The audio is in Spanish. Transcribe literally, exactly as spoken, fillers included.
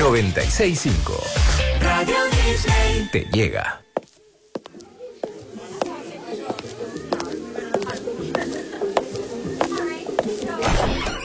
noventa y seis punto cinco. Radio Disney. Te llega.